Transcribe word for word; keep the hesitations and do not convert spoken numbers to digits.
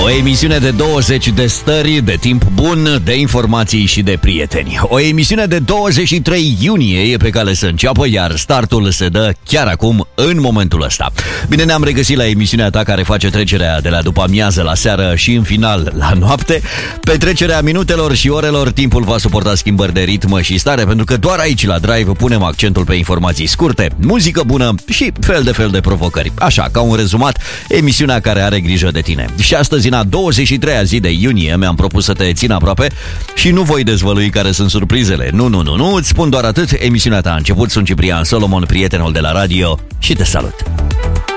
O emisiune de douăzeci de stări, de timp bun, de informații și de prieteni. O emisiune de douăzeci și trei iunie e pe cale să înceapă, iar startul se dă chiar acum, în momentul ăsta. Bine, ne-am regăsit la emisiunea ta care face trecerea de la după amiază la seară și în final la noapte. Petrecerea minutelor și orelor, timpul va suporta schimbări de ritm și stare, pentru că doar aici la Drive punem accentul pe informații scurte, muzică bună și fel de fel de provocări. Așa, ca un rezumat, emisiunea care are grijă de tine. Și astăzi, în a douăzeci și treia zi de iunie, mi-am propus să te țin aproape și nu voi dezvălui care sunt surprizele. Nu, nu, nu, nu, îți spun doar atât. Emisiunea ta a început, sunt Ciprian Solomon, prietenul de la radio, și te salut.